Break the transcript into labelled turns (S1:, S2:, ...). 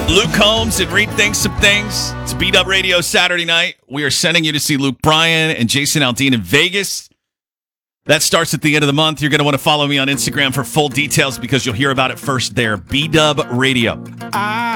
S1: Luke Combs and Rethink Some Things. It's Beat Up Radio Saturday night. We are sending you to see Luke Bryan and Jason Aldean in Vegas. That starts at the end of the month. You're going to want to follow me on Instagram for full details because you'll hear about it first there. B-Dub Radio.